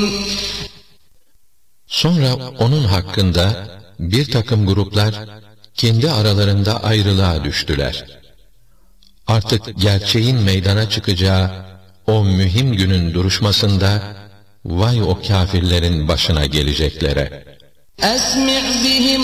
Sonra onun hakkında bir takım gruplar kendi aralarında ayrılığa düştüler. Artık gerçeğin meydana çıkacağı o mühim günün duruşmasında vay o kâfirlerin başına geleceklere.